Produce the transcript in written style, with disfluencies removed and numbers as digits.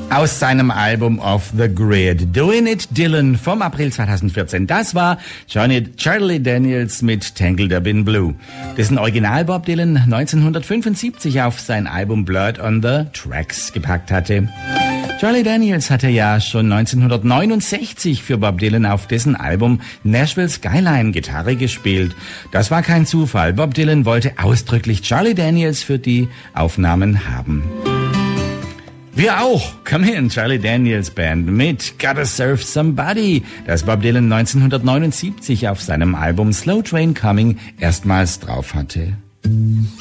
aus seinem Album Off the Grid. Doing It Dylan vom April 2014. Das war Charlie Daniels mit Tangled Up in Blue, dessen Original Bob Dylan 1975 auf sein Album Blood on the Tracks gepackt hatte. Charlie Daniels hatte ja schon 1969 für Bob Dylan auf dessen Album Nashville Skyline Gitarre gespielt. Das war kein Zufall. Bob Dylan wollte ausdrücklich Charlie Daniels für die Aufnahmen haben. Wir auch. Come in, Charlie Daniels Band mit Gotta Serve Somebody, das Bob Dylan 1979 auf seinem Album Slow Train Coming erstmals drauf hatte.